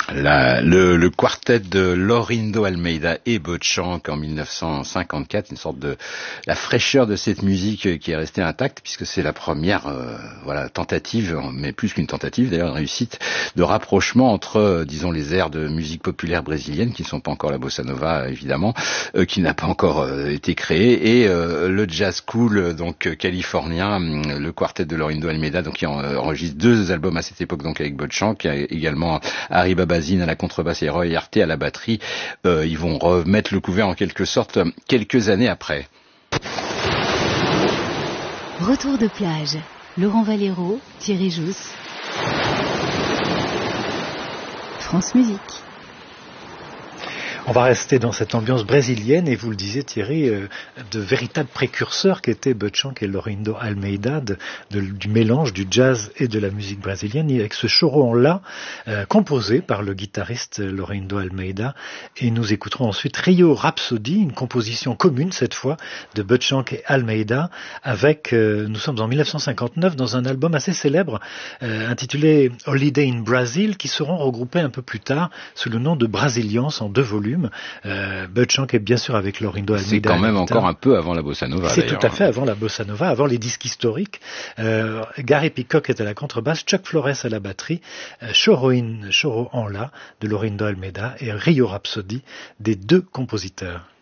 Le quartet de Laurindo Almeida et Bud Shank en 1954, une sorte de la fraîcheur de cette musique qui est restée intacte puisque c'est la première tentative, mais plus qu'une tentative d'ailleurs, une réussite de rapprochement entre disons les airs de musique populaire brésilienne qui ne sont pas encore la bossa nova évidemment, qui n'a pas encore été créée, et le jazz cool donc californien, le quartet de Laurindo Almeida donc qui enregistre 2 albums à cette époque donc avec Bud Shank, également Harry Babazine à la contrebasse et Roy Arte à la batterie. Ils vont remettre le couvert en quelque sorte quelques années après. Retour de plage. Laurent Valero, Thierry Jousse. France Musique. On va rester dans cette ambiance brésilienne et vous le disiez Thierry, de véritables précurseurs qu'étaient Bud Shank et Laurindo Almeida du mélange du jazz et de la musique brésilienne, et avec ce choron-là composé par le guitariste Laurindo Almeida. Et nous écouterons ensuite Rio Rhapsody, une composition commune cette fois de Bud Shank et Almeida, avec, nous sommes en 1959 dans un album assez célèbre intitulé Holiday in Brazil, qui seront regroupés un peu plus tard sous le nom de Brasilians en 2 volumes. Bud Shank est bien sûr avec Laurindo Almeida. C'est quand même encore un peu avant la bossa nova. C'est tout à fait avant la bossa nova, avant les disques historiques. Gary Peacock est à la contrebasse, Chuck Flores à la batterie, Choro en La de Laurindo Almeida et Rio Rhapsody des 2 compositeurs.